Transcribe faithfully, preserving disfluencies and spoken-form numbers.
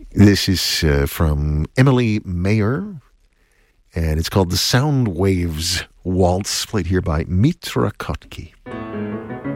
This is uh, from Emily Mayer, and it's called the Sound Waves Waltz, played here by Mitra Kotke.